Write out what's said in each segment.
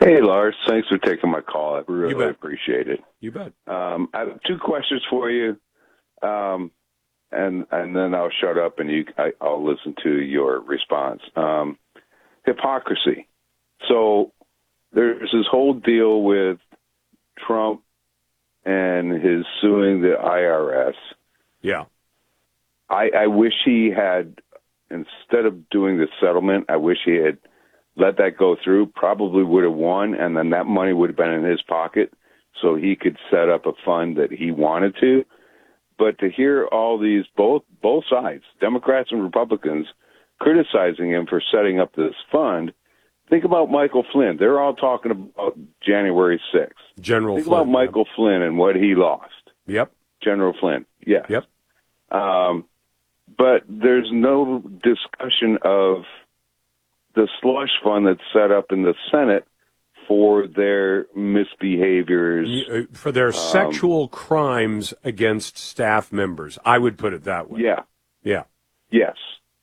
Hey, Lars. Thanks for taking my call. I You really bet. appreciate it. You bet. I have two questions for you, and then I'll shut up and I'll listen to your response. Hypocrisy. So there's this whole deal with Trump and his suing the IRS. Yeah. I wish he had, instead of doing the settlement, I wish he had let that go through. Probably would have won, and then that money would have been in his pocket so he could set up a fund that he wanted to. But to hear all these, both sides, Democrats and Republicans, criticizing him for setting up this fund, think about Michael Flynn. They're all talking about January 6th. General Think Flynn. about Michael Flynn and what he lost. Yep. General Flynn, yes. Yep. But there's no discussion of the slush fund that's set up in the Senate for their misbehaviors. For their sexual crimes against staff members. I would put it that way. Yeah. Yeah. Yes.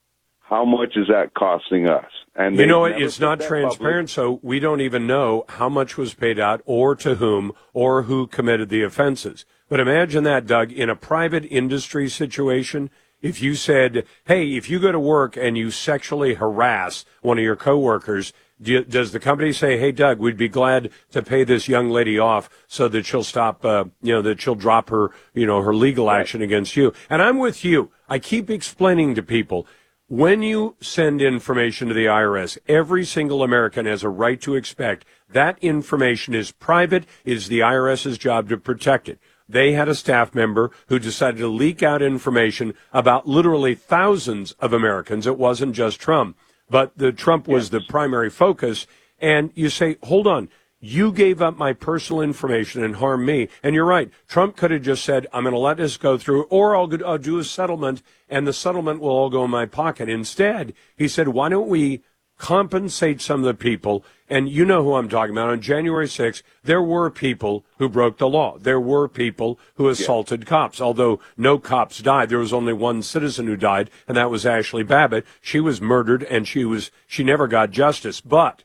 How much is that costing us? And you know, it's not transparent, so we don't even know how much was paid out or to whom or who committed the offenses. But imagine that, Doug, in a private industry situation. If you said, hey, if you go to work and you sexually harass one of your coworkers, does the company say, hey, Doug, we'd be glad to pay this young lady off so that she'll stop, that she'll drop her, her legal action against you? And I'm with you. I keep explaining to people, when you send information to the IRS, every single American has a right to expect that information is private. It is the IRS's job to protect it. They had a staff member who decided to leak out information about literally thousands of Americans. It wasn't just Trump, but Trump was the primary focus. And you say, hold on, you gave up my personal information and harmed me. And you're right. Trump could have just said, I'm going to let this go through, or I'll do a settlement, and the settlement will all go in my pocket. Instead, he said, why don't we compensate some of the people? And you know who I'm talking about. On January 6th, there were people who broke the law. There were people who assaulted cops. Although no cops died, there was only one citizen who died, and that was Ashley Babbitt. She was murdered, and she never got justice. But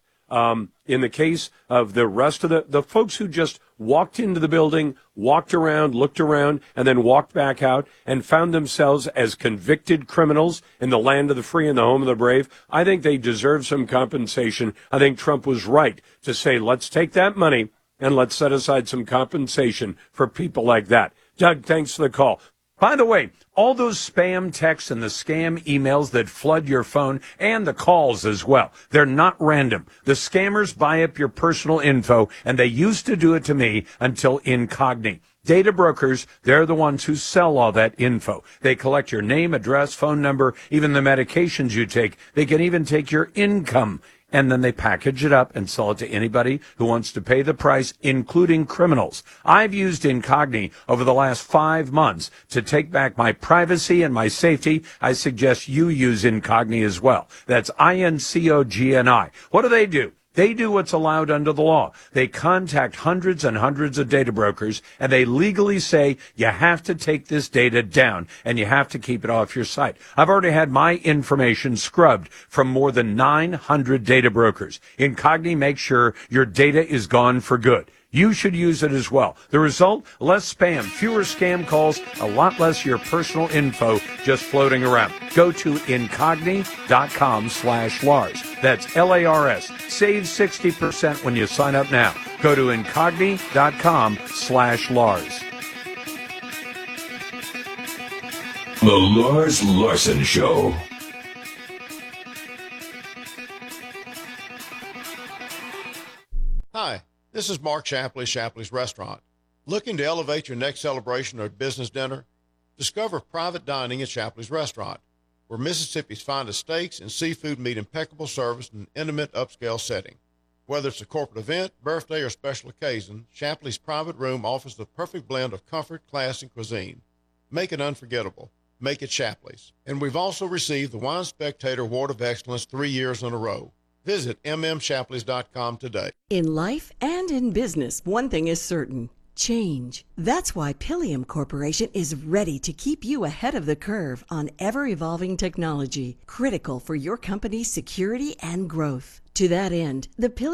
in the case of the rest of the folks who just walked into the building, walked around, looked around, and then walked back out and found themselves as convicted criminals in the land of the free and the home of the brave, I think they deserve some compensation. I think Trump was right to say, let's take that money and let's set aside some compensation for people like that. Doug, thanks for the call. By the way, all those spam texts and the scam emails that flood your phone and the calls as well, they're not random. The scammers buy up your personal info, and they used to do it to me until Incogni. Data brokers, they're the ones who sell all that info. They collect your name, address, phone number, even the medications you take. They can even take your income. And then they package it up and sell it to anybody who wants to pay the price, including criminals. I've used Incogni over the last 5 months to take back my privacy and my safety. I suggest you use Incogni as well. That's INCOGNI. What do? They do what's allowed under the law. They contact hundreds and hundreds of data brokers, and they legally say you have to take this data down and you have to keep it off your site. I've already had my information scrubbed from more than 900 data brokers. Incogni makes sure your data is gone for good. You should use it as well. The result? Less spam, fewer scam calls, a lot less your personal info just floating around. Go to incogni.com/Lars. That's LARS. Save 60% when you sign up now. Go to incogni.com/Lars. The Lars Larson Show. Hi, this is Mark Shapley, Shapley's Restaurant. Looking to elevate your next celebration or business dinner? Discover private dining at Shapley's Restaurant, where Mississippi's finest steaks and seafood meet impeccable service in an intimate, upscale setting. Whether it's a corporate event, birthday, or special occasion, Shapley's private room offers the perfect blend of comfort, class, and cuisine. Make it unforgettable. Make it Shapley's. And we've also received the Wine Spectator Award of Excellence 3 years in a row. Visit mmshapleys.com today. In life and in business, one thing is certain: change. That's why Pilium Corporation is ready to keep you ahead of the curve on ever-evolving technology, critical for your company's security and growth. To that end, the Pilium